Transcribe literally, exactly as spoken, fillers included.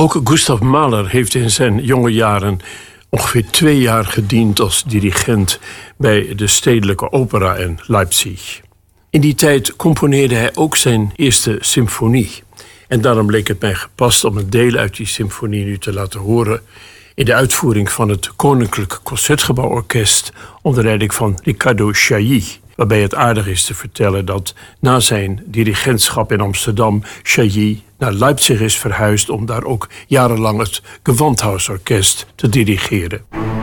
Ook Gustav Mahler heeft in zijn jonge jaren ongeveer twee jaar gediend als dirigent bij de Stedelijke Opera in Leipzig. In die tijd componeerde hij ook zijn eerste symfonie. En daarom leek het mij gepast om een deel uit die symfonie nu te laten horen in de uitvoering van het Koninklijk Concertgebouworkest onder leiding van Riccardo Chailly. Waarbij het aardig is te vertellen dat na zijn dirigentschap in Amsterdam Chailly naar Leipzig is verhuisd om daar ook jarenlang het Gewandhausorkest te dirigeren.